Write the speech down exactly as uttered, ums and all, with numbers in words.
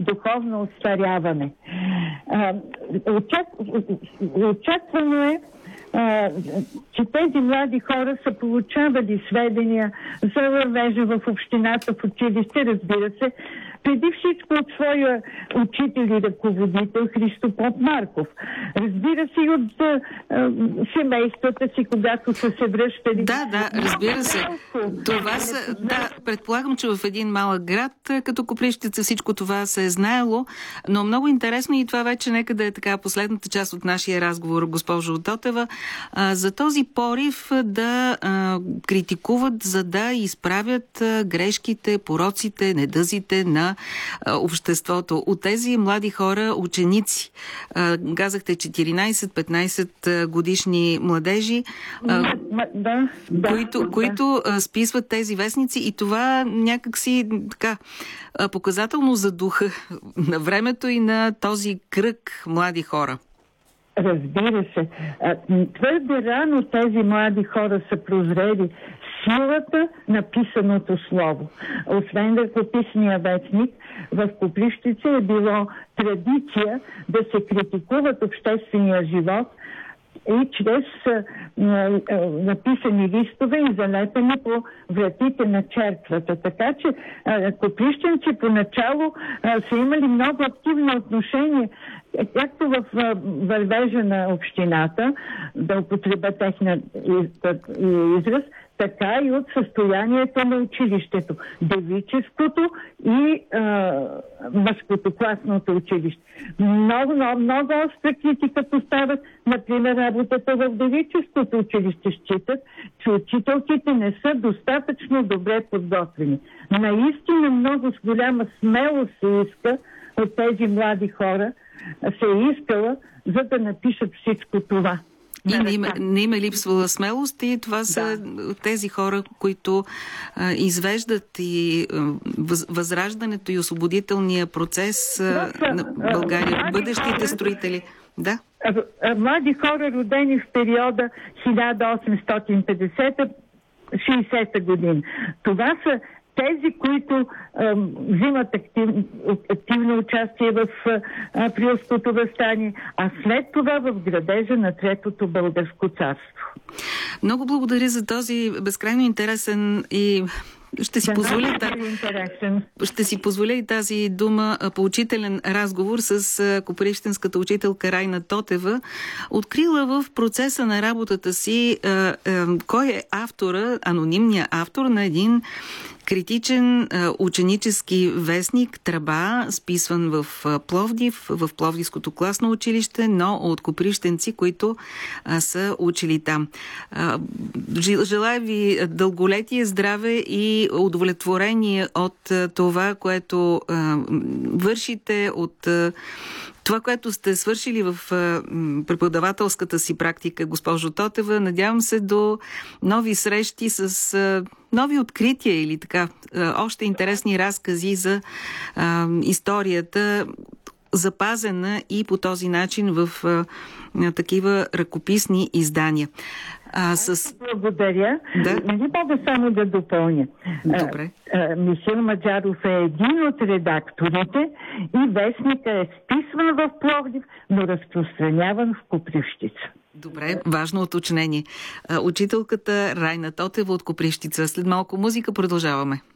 духовно остаряване. Очаквано е, че тези млади хора са получавали сведения за вървежа в общината, в училище, разбира се, преди всичко от своя учител и ръководител Христо Поп Марков. Разбира се и от а, а, семействата си, когато са се връщали. Да, да, разбира се. Това са, да, предполагам, че в един малък град, като Копривщица, всичко това се е знаело, но много интересно и това вече нека да е така последната част от нашия разговор, госпожо Тотева, а, за този порив да а, критикуват, за да изправят а, грешките, пороците, недъзите на обществото. От тези млади хора, ученици, казахте четиринайсет-петнайсет годишни младежи, да, да, които, да. които списват тези вестници и това някакси така показателно за духа на времето и на този кръг млади хора. Разбира се. Твърде рано тези млади хора са прозрели силата на писаното слово. Освен ръкописния вестник, в Копривщица е било традиция да се критикуват обществения живот и чрез а, а, написани листове и залепени по вратите на черквата. Така че а, копривщенци поначало а, са имали много активно отношение, както в а, вървежа на общината, да употреба техния израз, така и от състоянието на училището. Девическото и а, мъжкото класното училище. Много, много, много остра критика поставят, например, работата в девическото училище. Считат, че учителките не са достатъчно добре подготвени. Наистина много с голяма смелост се иска от тези млади хора, се е искала, за да напишат всичко това. И не им, не им е липсвала смелост и това са да. тези хора, които а, извеждат и а, въз, възраждането и освободителния процес а, да, на България, а, бъдещите хора, строители. Да. Млади хора, родени в периода хиляда осемстотин петдесета до шейсета година. Това са тези, които а, взимат актив, активно участие в Априлското въстание, а след това в градежа на Третото българско царство. Много благодаря за този безкрайно интересен и ще си, позволя, да, ще си позволя и тази дума поучителен разговор с копривщенската учителка Райна Тотева. Открила в процеса на работата си а, а, кой е автора, анонимният автор на един критичен а, ученически вестник Тръба, списван в а, Пловдив, в Пловдивското класно училище, но от копривщенци, които а, са учили там. А, желая ви дълголетие, здраве и удовлетворение от а, това, което а, вършите, от а, това, което сте свършили в а, преподавателската си практика, госпожо Тотева. Надявам се до нови срещи с а, нови открития или така, а, още интересни разкази за а, историята, запазена и по този начин в а, а, такива ръкописни издания. А, с... Благодаря. Да? Не мога само да допълня. Добре. Мисил Маджаров е един от редакторите и вестника е списван в Пловдив, но разпространяван в Копривщица. Добре, важно уточнение. Учителката Райна Тотева от Копривщица. След малко музика продължаваме.